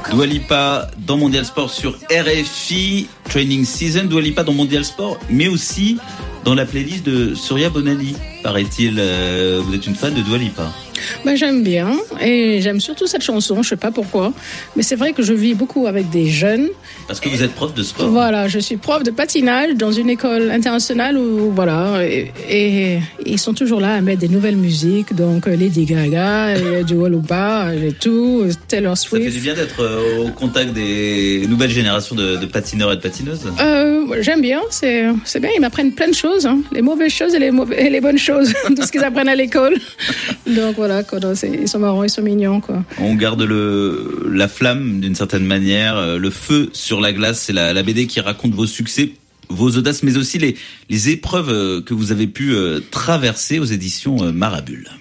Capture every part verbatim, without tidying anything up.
Dua Lipa dans Mondial Sport sur R F I, Training Season. Dua Lipa dans Mondial Sport, mais aussi dans la playlist de Surya Bonali, paraît-il. Euh, vous êtes une fan de Dua Lipa? Ben, j'aime bien et j'aime surtout cette chanson, je sais pas pourquoi, mais c'est vrai que je vis beaucoup avec des jeunes. Parce que vous êtes prof de sport. Voilà, je suis prof de patinage dans une école internationale où voilà, et, et ils sont toujours là à mettre des nouvelles musiques, donc Lady Gaga, et Dua Lipa, et tout, Taylor Swift. Ça fait du bien d'être au contact des nouvelles générations de, de patineurs et de patineuses. Euh, j'aime bien, c'est c'est bien, ils m'apprennent plein de choses, hein, les mauvaises choses et les mauvais, et les bonnes choses, tout ce qu'ils apprennent à l'école. Donc voilà. Quoi, donc ils sont marrants, ils sont mignons, quoi. On garde le, la flamme d'une certaine manière, le feu sur la glace. C'est la, la B D qui raconte vos succès, vos audaces, mais aussi les, les épreuves que vous avez pu traverser aux éditions Marabule.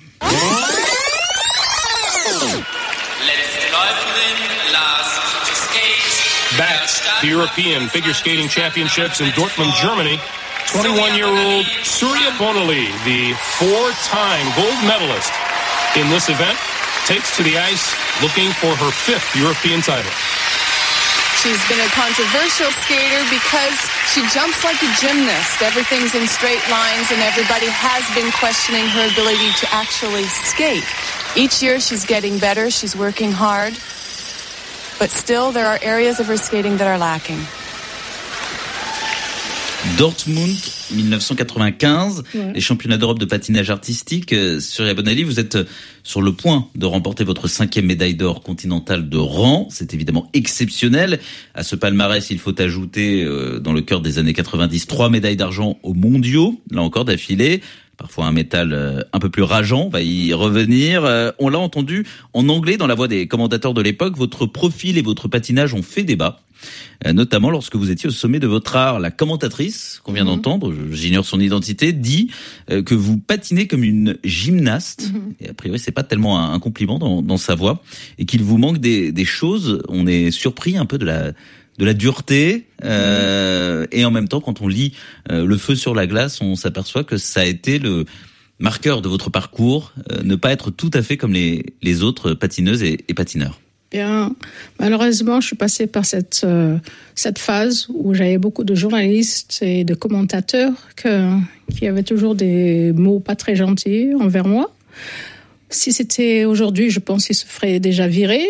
Back, the European Figure Skating Championships in Dortmund, Germany. twenty-one-year-old Surya Bonali, the four-time gold medalist in this event, takes to the ice looking for her fifth European title. She's been a controversial skater because she jumps like a gymnast. Everything's in straight lines and everybody has been questioning her ability to actually skate. Each year she's getting better, she's working hard, but still there are areas of her skating that are lacking. Dortmund, dix-neuf cent quatre-vingt-quinze, ouais. Les championnats d'Europe de patinage artistique. Surya Bonali, vous êtes sur le point de remporter votre cinquième médaille d'or continentale de rang. C'est évidemment exceptionnel. À ce palmarès, il faut ajouter, euh, dans le cœur des années quatre-vingt-dix, trois médailles d'argent aux mondiaux, là encore d'affilée. Parfois un métal euh, un peu plus rageant, on va y revenir. Euh, on l'a entendu en anglais dans la voix des commentateurs de l'époque. Votre profil et votre patinage ont fait débat. Euh, notamment lorsque vous étiez au sommet de votre art. La commentatrice qu'on vient mmh. d'entendre, j'ignore son identité, dit euh, que vous patinez comme une gymnaste. Mmh. Et a priori, c'est pas tellement un, un compliment dans, dans sa voix. Et qu'il vous manque des, des choses. On est surpris un peu de la, de la dureté. Euh, mmh. Et en même temps, quand on lit euh, le feu sur la glace, on s'aperçoit que ça a été le marqueur de votre parcours. Euh, ne pas être tout à fait comme les, les autres patineuses et, et patineurs. Bien, malheureusement, je suis passée par cette euh, cette phase où j'avais beaucoup de journalistes et de commentateurs que, qui avaient toujours des mots pas très gentils envers moi. Si c'était aujourd'hui, je pense qu'ils se feraient déjà virer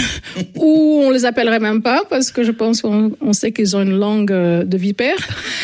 ou on les appellerait même pas parce que je pense qu'on on sait qu'ils ont une langue de vipère.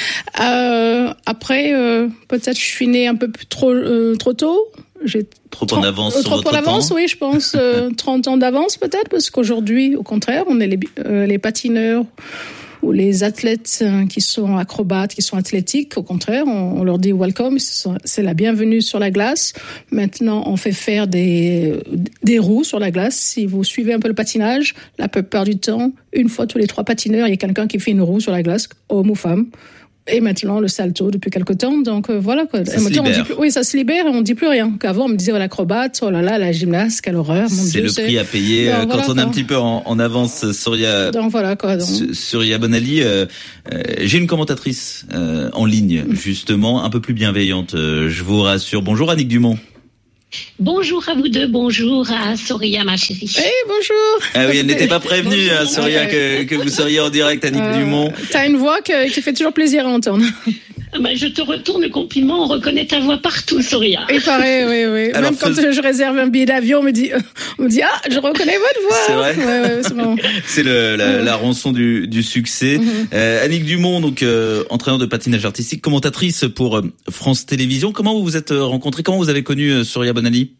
Euh, après, euh, peut-être je suis née un peu plus trop euh, trop tôt. J'ai trop en avance sur trop votre en avance, temps. Oui, je pense euh, trente ans d'avance peut-être, parce qu'aujourd'hui, au contraire, on est les, euh, les patineurs ou les athlètes euh, qui sont acrobates, qui sont athlétiques. Au contraire, on, on leur dit welcome, c'est la bienvenue sur la glace. Maintenant, on fait faire des des roues sur la glace. Si vous suivez un peu le patinage, la plupart du temps, une fois tous les trois patineurs, il y a quelqu'un qui fait une roue sur la glace, homme ou femme. Et maintenant, le salto depuis quelque temps. Donc, euh, voilà, quoi. Ça et se maintenant, libère. on dit plus, oui, ça se libère et on dit plus rien. Qu'avant, on me disait, oh, l'acrobate, oh là là, la gymnaste, quelle horreur, mon c'est Dieu. Le c'est le prix à payer donc, euh, voilà, quand on est un quoi. petit peu en, en avance. Surya, donc, voilà, quoi. Donc. Surya Bonali, euh, euh, j'ai une commentatrice euh, en ligne, justement, un peu plus bienveillante, euh, je vous rassure. Bonjour Annick Dumont. Bonjour à vous deux, bonjour à Surya, ma chérie. Eh, hey, bonjour. Ah oui, elle n'était pas prévenue, hein, Surya, que, que vous seriez en direct, Annick euh, Dumont. T'as une voix que, qui fait toujours plaisir à entendre. Bah, je te retourne le compliment, on reconnaît ta voix partout, Surya. Il paraît, oui, oui. Alors, Même quand fais... je réserve un billet d'avion, on me dit, on me dit, ah, je reconnais votre voix. C'est vrai. Ouais, ouais, c'est bon. C'est le, la, ouais. la rançon du, du succès. Mm-hmm. Euh, Annick Dumont, donc euh, entraîneur de patinage artistique, commentatrice pour euh, France Télévisions. Comment vous vous êtes rencontrés? Comment vous avez connu euh, Surya Bonali?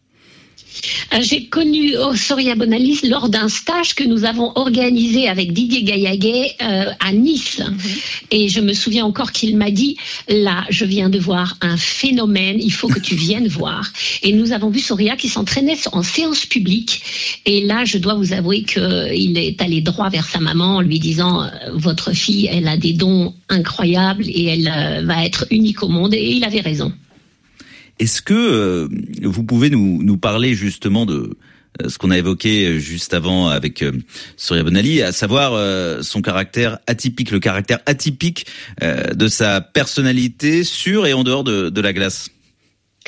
J'ai connu oh, Surya Bonali lors d'un stage que nous avons organisé avec Didier Gaillaguet euh, à Nice. Mm-hmm. Et je me souviens encore qu'il m'a dit, là, je viens de voir un phénomène, il faut que tu viennes voir. Et nous avons vu Surya qui s'entraînait en séance publique. Et là, je dois vous avouer qu'il est allé droit vers sa maman en lui disant, votre fille, elle a des dons incroyables et elle euh, va être unique au monde. Et il avait raison. Est-ce que euh, vous pouvez nous, nous parler justement de euh, ce qu'on a évoqué juste avant avec euh, Surya Bonali, à savoir euh, son caractère atypique, le caractère atypique euh, de sa personnalité sur et en dehors de, de la glace?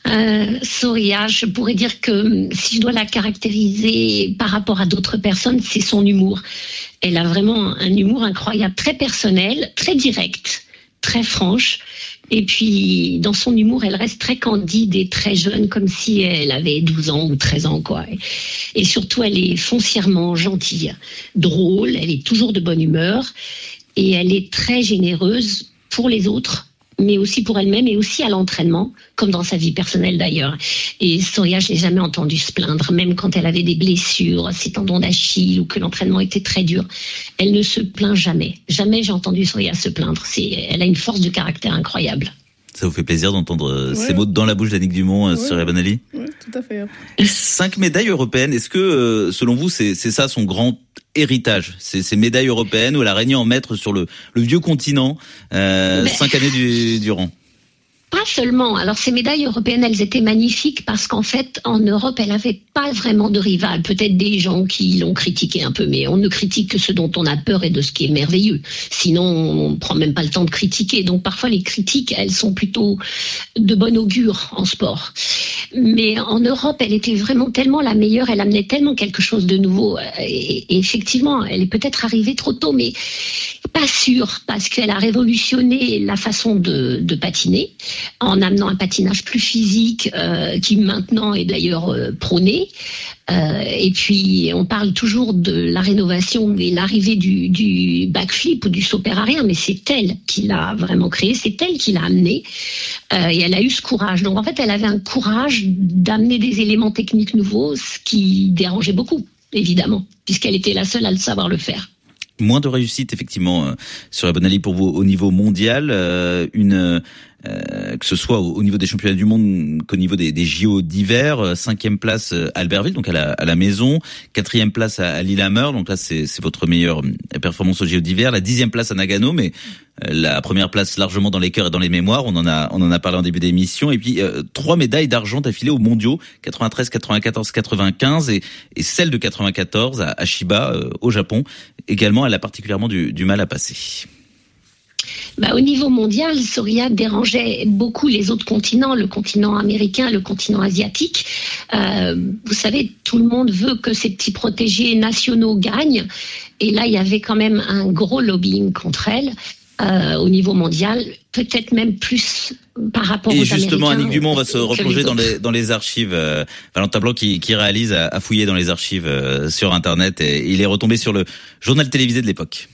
Euh, Soria, je pourrais dire que si je dois la caractériser par rapport à d'autres personnes, c'est son humour. Elle a vraiment un humour incroyable, très personnel, très direct, très franche. Et puis, dans son humour, elle reste très candide et très jeune, comme si elle avait douze ans ou treize ans, quoi. Et surtout, elle est foncièrement gentille, drôle, elle est toujours de bonne humeur et elle est très généreuse pour les autres, mais aussi pour elle-même et aussi à l'entraînement, comme dans sa vie personnelle d'ailleurs. Et Soria, je l'ai jamais entendue se plaindre, même quand elle avait des blessures, ses tendons d'Achille ou que l'entraînement était très dur. Elle ne se plaint jamais. Jamais j'ai entendu Soria se plaindre. C'est, elle a une force de caractère incroyable. Ça vous fait plaisir d'entendre ouais. ces mots dans la bouche d'Annick Dumont, ouais. Soria Bonali ? Oui, tout à fait. Cinq médailles européennes. Est-ce que, selon vous, c'est, c'est ça son grand héritage, c'est ces médailles européennes où elle a régné en maître sur le, le vieux continent, euh, Mais... cinq années du, durant? Pas seulement. Alors ces médailles européennes, elles étaient magnifiques parce qu'en fait, en Europe, elle n'avait pas vraiment de rival. Peut-être des gens qui l'ont critiqué un peu, mais on ne critique que ce dont on a peur et de ce qui est merveilleux. Sinon, on ne prend même pas le temps de critiquer. Donc parfois, les critiques, elles sont plutôt de bon augure en sport. Mais en Europe, elle était vraiment tellement la meilleure, elle amenait tellement quelque chose de nouveau. Et, et effectivement, elle est peut-être arrivée trop tôt, mais pas sûre, parce qu'elle a révolutionné la façon de, de patiner, en amenant un patinage plus physique, euh, qui maintenant est d'ailleurs euh, prôné. Euh, et puis, on parle toujours de la rénovation et l'arrivée du, du backflip ou du saut aérien, mais c'est elle qui l'a vraiment créé, c'est elle qui l'a amené. Euh, et elle a eu ce courage. Donc, en fait, elle avait un courage d'amener des éléments techniques nouveaux, ce qui dérangeait beaucoup, évidemment, puisqu'elle était la seule à le savoir le faire. Moins de réussite, effectivement, euh, sur la Bonali pour vous au niveau mondial. Euh, une... Euh, que ce soit au, au niveau des championnats du monde qu'au niveau des, des J O d'hiver. Cinquième place à Albertville, donc à la, à la maison. Quatrième place à, à Lillehammer, donc là c'est, c'est votre meilleure performance au J O d'hiver. La dixième place à Nagano, mais euh, la première place largement dans les cœurs et dans les mémoires. On en a, on en a parlé en début d'émission. Et puis euh, trois médailles d'argent affilées aux mondiaux, quatre-vingt-treize, quatre-vingt-quatorze, quatre-vingt-quinze et, et celle de quatre-vingt-quatorze à, à Chiba euh, au Japon. Également, elle a particulièrement du, du mal à passer. Bah, au niveau mondial, Soria dérangeait beaucoup les autres continents, le continent américain, le continent asiatique. Euh, vous savez, tout le monde veut que ces petits protégés nationaux gagnent. Et là, il y avait quand même un gros lobbying contre elle euh, au niveau mondial, peut-être même plus par rapport aux Américains. Et justement, Annick Dumont va se replonger les dans les dans les archives. Euh, Valentin Blanc qui, qui réalise à, à fouiller dans les archives euh, sur Internet. Et il est retombé sur le journal télévisé de l'époque.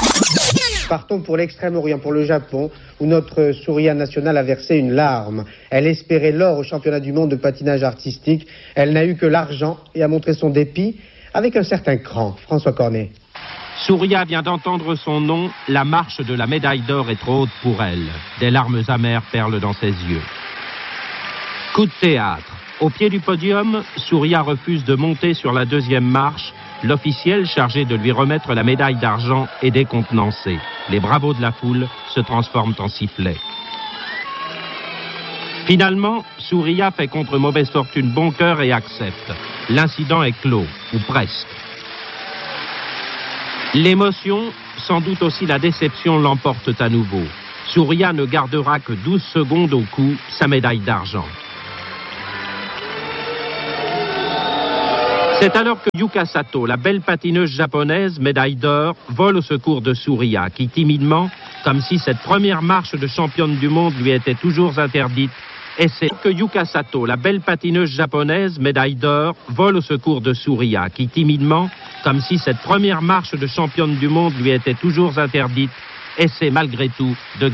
Partons pour l'Extrême-Orient, pour le Japon, où notre Soria nationale a versé une larme. Elle espérait l'or au championnat du monde de patinage artistique. Elle n'a eu que l'argent et a montré son dépit avec un certain cran. François Cornet. Soria vient d'entendre son nom. La marche de la médaille d'or est trop haute pour elle. Des larmes amères perlent dans ses yeux. Coup de théâtre. Au pied du podium, Soria refuse de monter sur la deuxième marche. L'officiel chargé de lui remettre la médaille d'argent est décontenancé. Les bravos de la foule se transforment en sifflets. Finalement, Soria fait contre mauvaise fortune bon cœur et accepte. L'incident est clos, ou presque. L'émotion, sans doute aussi la déception, l'emportent à nouveau. Soria ne gardera que douze secondes au cou sa médaille d'argent. C'est alors que Yuka Sato, la belle patineuse japonaise, médaille d'or, vole au secours de Soria, qui timidement, comme si cette première marche de championne du monde lui était toujours interdite, essaie que Yuka Sato, la belle patineuse japonaise, médaille d'or, vole au secours de Soria, qui timidement, comme si cette première marche de championne du monde lui était toujours interdite, essaie malgré tout de